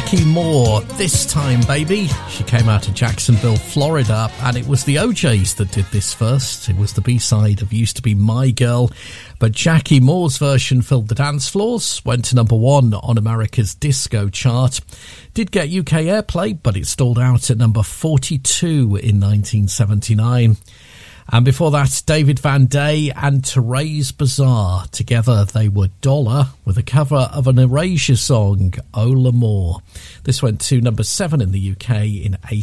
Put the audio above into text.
Jackie Moore, This Time Baby. She came out of Jacksonville, Florida, and it was the OJs that did this first. It was the B-side of Used to Be My Girl, but Jackie Moore's version filled the dance floors, went to number 1 on America's disco chart. Did get UK airplay, but it stalled out at number 42 in 1979. And before that, David Van Day and Therese Bazaar. Together they were Dollar with a cover of an Erasure song, Oh L'Amour. This went to number 7 in the UK in